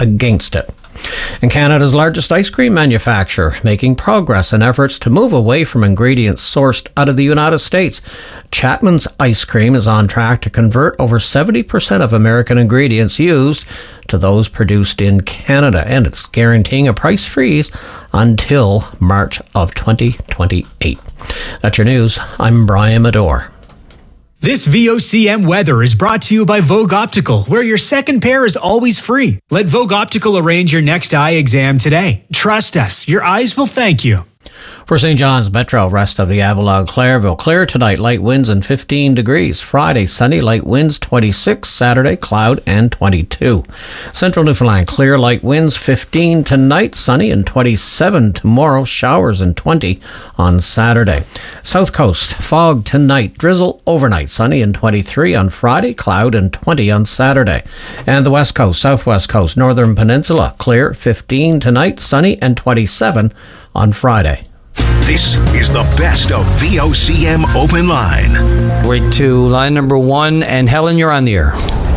against it. And Canada's largest ice cream manufacturer making progress in efforts to move away from ingredients sourced out of the United States. Chapman's Ice Cream is on track to convert over 70% of American ingredients used to those produced in Canada, and it's guaranteeing a price freeze until March of 2028. That's your news. I'm Brian Medore. This VOCM weather is brought to you by Vogue Optical, where your second pair is always free. Let Vogue Optical arrange your next eye exam today. Trust us, your eyes will thank you. For St. John's Metro, rest of the Avalon, Clairville. Clear tonight, light winds and 15 degrees. Friday, sunny, light winds 26. Saturday, cloud and 22. Central Newfoundland, clear, light winds 15 tonight, sunny and 27 tomorrow. Showers and 20 on Saturday. South Coast, fog tonight, drizzle overnight, sunny and 23 on Friday, cloud and 20 on Saturday. And the West Coast, Southwest Coast, Northern Peninsula, clear, 15 tonight, sunny and 27 on Friday. This is the best of VOCM Open Line. Right to line number one, and Helen, you're on the air.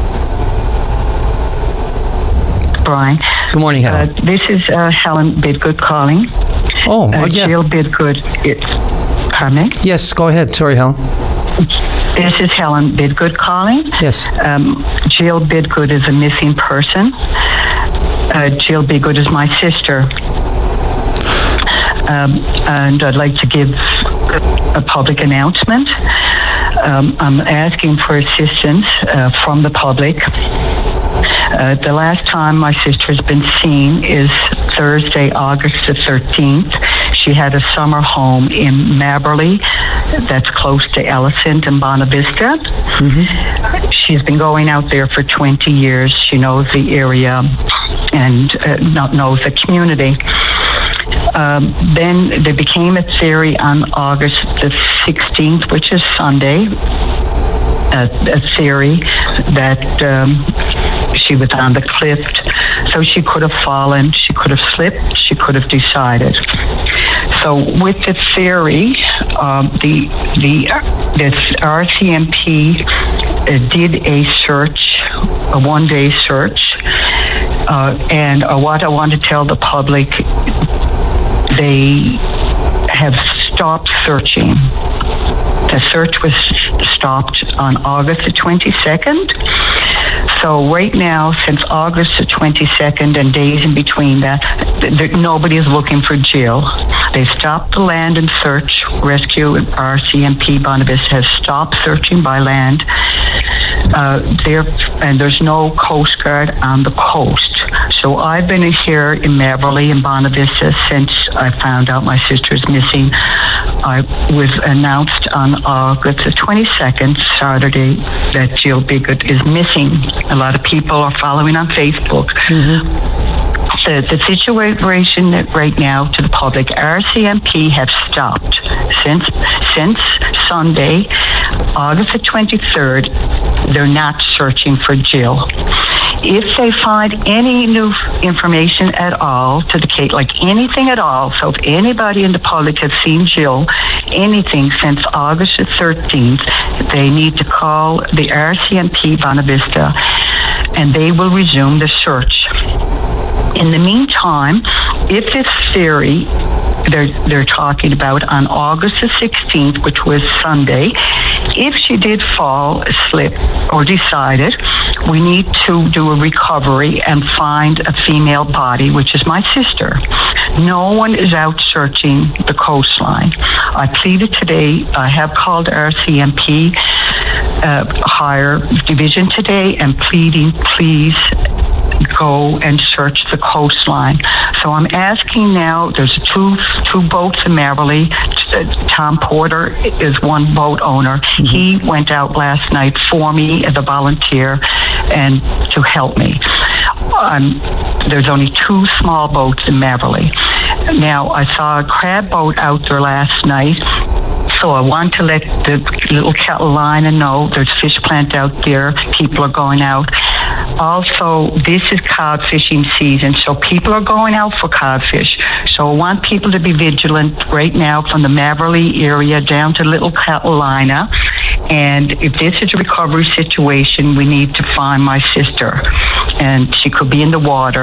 Brian. Good morning, Helen. This is Helen Bidgood calling. Oh, again. Jill Bidgood. Pardon me? Yes, go ahead. Sorry, Helen. This is Helen Bidgood calling. Yes. Jill Bidgood is a missing person. Jill Bidgood is my sister. And I'd like to give a public announcement. I'm asking for assistance from the public. The last time my sister has been seen is Thursday, August the 13th. She had a summer home in Maberley that's close to Ellison and Bonavista. Mm-hmm. She's been going out there for 20 years. She knows the area and knows the community. Then there became a theory on August the 16th, which is Sunday, a theory that she was on the cliff, so she could have fallen, she could have slipped, she could have decided. So with the theory, this RCMP did a search, a one-day search, and what I want to tell the public, they have stopped searching. The search was stopped on August the 22nd. So right now, since August the 22nd and days in between that, nobody is looking for Jill. They stopped the land and search. Rescue and RCMP Bonavista has stopped searching by land. And there's no Coast Guard on the coast. So I've been here in Maberley and Bonavista since I found out my sister's missing. I was announced on August the 22nd, Saturday, that Jill Bidgood is missing. A lot of people are following on Facebook. Mm-hmm. The situation right now to the public, RCMP have stopped since Sunday, August the 23rd. They're not searching for Jill. If they find any new information at all to the case, like anything at all, so if anybody in the public has seen Jill, anything since August the 13th, they need to call the RCMP Bonavista and they will resume the search. In the meantime, if this theory they're talking about on August the 16th, which was Sunday, if she did fall, slip, or decided, we need to do a recovery and find a female body, which is my sister. No one is out searching the coastline. I pleaded today, I have called RCMP Higher Division today and pleading, please go and search the coastline. So I'm asking now, there's two boats in Maberley. Tom Porter is one boat owner. Mm-hmm. He went out last night for me as a volunteer and to help me. There's only two small boats in Maberley. Now, I saw a crab boat out there last night. So I want to let the Little Catalina know there's fish plant out there. People are going out. Also, this is cod fishing season, so people are going out for codfish. So I want people to be vigilant right now from the Maberley area down to Little Catalina. And if this is a recovery situation, we need to find my sister. And she could be in the water.